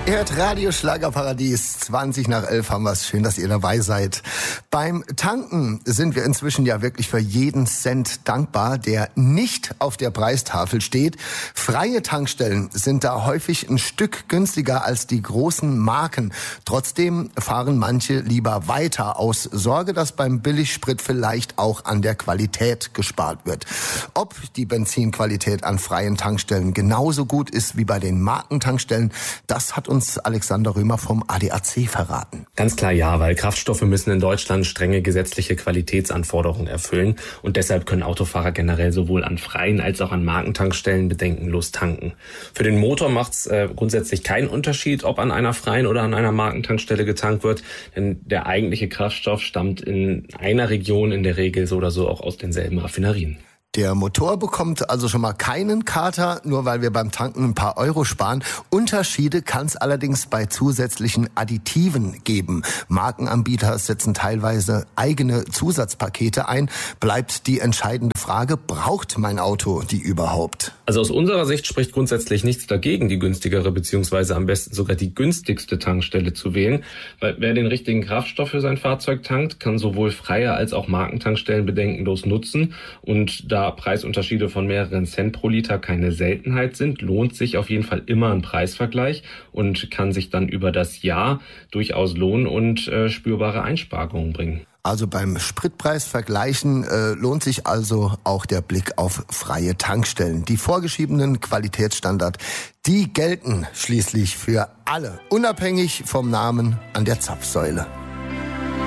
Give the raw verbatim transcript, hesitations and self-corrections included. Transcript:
Ihr hört Radio Schlagerparadies, zwanzig nach elf haben wir es. Schön, dass ihr dabei seid. Beim Tanken sind wir inzwischen ja wirklich für jeden Cent dankbar, der nicht auf der Preistafel steht. Freie Tankstellen sind da häufig ein Stück günstiger als die großen Marken. Trotzdem fahren manche lieber weiter aus Sorge, dass beim Billigsprit vielleicht auch an der Qualität gespart wird. Ob die Benzinqualität an freien Tankstellen genauso gut ist wie bei den Markentankstellen, das hat uns Alexander Römer vom A D A C verraten. Ganz klar ja, weil Kraftstoffe müssen in Deutschland strenge gesetzliche Qualitätsanforderungen erfüllen und deshalb können Autofahrer generell sowohl an freien als auch an Markentankstellen bedenkenlos tanken. Für den Motor macht es äh, grundsätzlich keinen Unterschied, ob an einer freien oder an einer Markentankstelle getankt wird, denn der eigentliche Kraftstoff stammt in einer Region in der Regel so oder so auch aus denselben Raffinerien. Der Motor bekommt also schon mal keinen Kater, nur weil wir beim Tanken ein paar Euro sparen. Unterschiede kann es allerdings bei zusätzlichen Additiven geben. Markenanbieter setzen teilweise eigene Zusatzpakete ein. Bleibt die entscheidende Frage, braucht mein Auto die überhaupt? Also aus unserer Sicht spricht grundsätzlich nichts dagegen, die günstigere bzw. am besten sogar die günstigste Tankstelle zu wählen. Weil wer den richtigen Kraftstoff für sein Fahrzeug tankt, kann sowohl freie als auch Markentankstellen bedenkenlos nutzen. Und da Preisunterschiede von mehreren Cent pro Liter keine Seltenheit sind, lohnt sich auf jeden Fall immer ein Preisvergleich und kann sich dann über das Jahr durchaus lohnen und äh, spürbare Einsparungen bringen. Also beim Spritpreis vergleichen äh, lohnt sich also auch der Blick auf freie Tankstellen. Die vorgeschriebenen Qualitätsstandards, die gelten schließlich für alle, unabhängig vom Namen an der Zapfsäule.